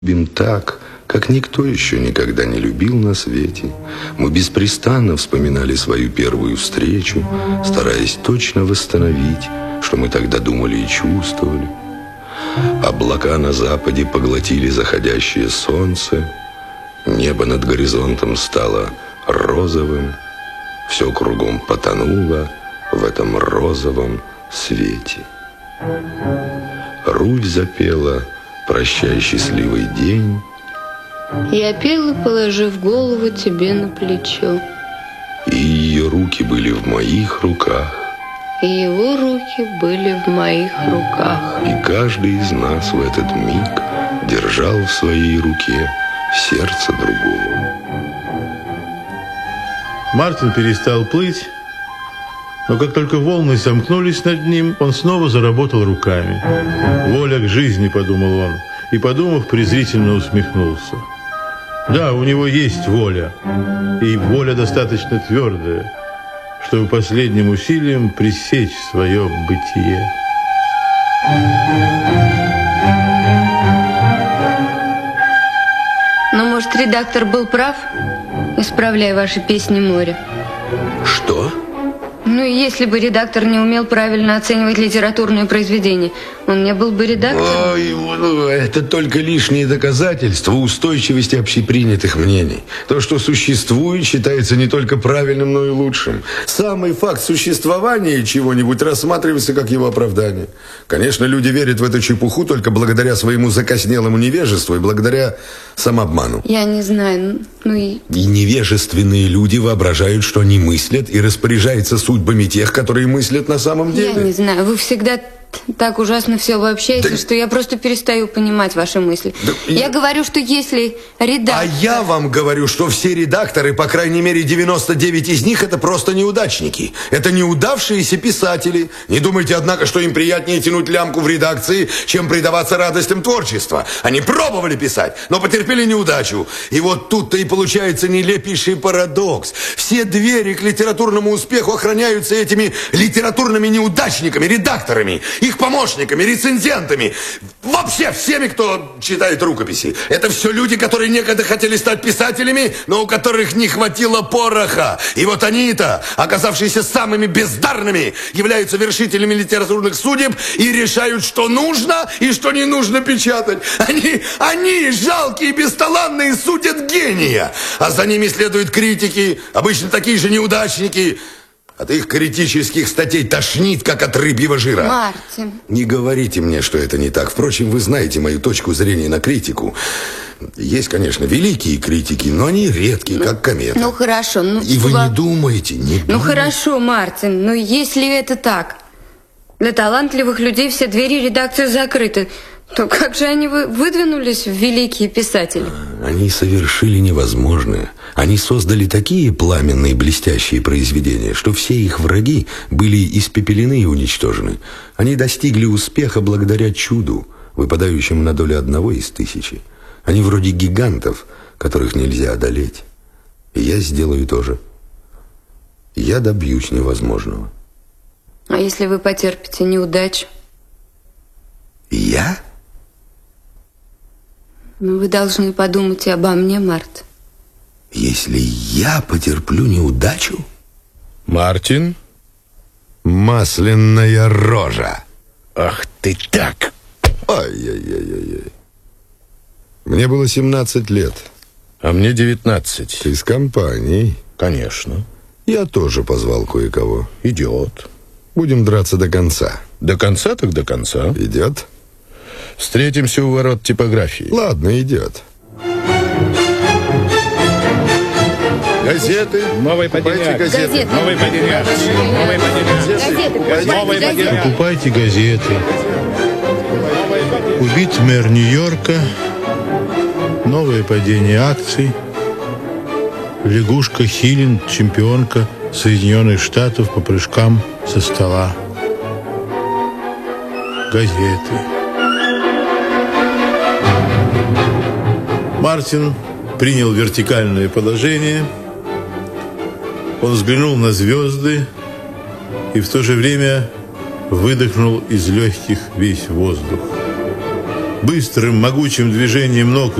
Любим так, как никто еще никогда не любил на свете. Мы беспрестанно вспоминали свою первую встречу, стараясь точно восстановить, что мы тогда думали и чувствовали. Облака на западе поглотили заходящее солнце, небо над горизонтом стало розовым, все кругом потонуло в этом розовом свете. Русь запела «Прощай, счастливый день». Я пела, положив голову тебе на плечо. И ее руки были в моих руках. И его руки были в моих руках. И каждый из нас в этот миг держал в своей руке сердце другого. Мартин перестал плыть, но как только волны сомкнулись над ним, он снова заработал руками. «Воля к жизни», — подумал он, и, подумав, презрительно усмехнулся. Да, у него есть воля, и воля достаточно твердая, чтобы последним усилием пресечь свое бытие. Но, может, редактор был прав, исправляя ваши песни «Море»? Что? Ну, если бы редактор не умел правильно оценивать литературные произведения, он не был бы редактором. Ой, это только лишние доказательства устойчивости общепринятых мнений. То, что существует, считается не только правильным, но и лучшим. Самый факт существования чего-нибудь рассматривается как его оправдание. Конечно, люди верят в эту чепуху только благодаря своему закоснелому невежеству и благодаря самообману. Я не знаю, И невежественные люди воображают, что они мыслят и распоряжаются судьбами тех, которые мыслят на самом деле. Я не знаю, вы всегда так ужасно все обобщаете, что я просто перестаю понимать ваши мысли. Я говорю, что если редактор... А я вам говорю, что все редакторы, по крайней мере 99 из них, это просто неудачники. Это неудавшиеся писатели. Не думайте, однако, что им приятнее тянуть лямку в редакции, чем предаваться радостям творчества. Они пробовали писать, но потерпели неудачу. И вот тут-то и получается нелепейший парадокс. Все двери к литературному успеху охраняются этими литературными неудачниками, редакторами, их помощниками, рецензентами, вообще всеми, кто читает рукописи. Это все люди, которые некогда хотели стать писателями, но у которых не хватило пороха. И вот они-то, оказавшиеся самыми бездарными, являются вершителями литературных судеб и решают, что нужно и что не нужно печатать. Они жалкие, бесталанные, судят гения. А за ними следуют критики, обычно такие же неудачники. От их критических статей тошнит, как от рыбьего жира. Мартин. Не говорите мне, что это не так. Впрочем, вы знаете мою точку зрения на критику. Есть, конечно, великие критики, но они редкие, как комета. Ну, хорошо. И вы не думаете, Ну, хорошо, Мартин, но если это так, для талантливых людей все двери редакции закрыты, то как же они выдвинулись в великие писатели? Они совершили невозможное. Они создали такие пламенные блестящие произведения, что все их враги были испепелены и уничтожены. Они достигли успеха благодаря чуду, выпадающему на долю одного из тысячи. Они вроде гигантов, которых нельзя одолеть. И я сделаю то же. Я добьюсь невозможного. А если вы потерпите неудачу? Я? Ну, вы должны подумать и обо мне, Март. Если я потерплю неудачу? Мартин? Масляная рожа. Ах ты так! Ай-яй-яй-яй. Мне было 17 лет. А мне 19. Ты с компанией? Конечно. Я тоже позвал кое-кого. Идет. Будем драться до конца. До конца так до конца. Идет? Встретимся у ворот типографии. Ладно, идет. Газеты. Новый подъезд. Газеты. Новый подъезд. Новый подъезд. Новый подъезд. Покупайте газеты. Убит мэр Нью-Йорка. Новое падение акций. Лягушка Хилин, чемпионка Соединенных Штатов по прыжкам со стола. Газеты. Мартин принял вертикальное положение. Он взглянул на звезды и в то же время выдохнул из легких весь воздух. Быстрым, могучим движением ног